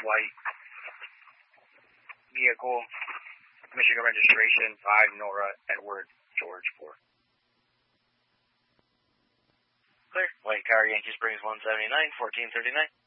white vehicle, Michigan registration, 5 Nora Edward George 4. Clear. White car, Yankees Springs 179, 1439.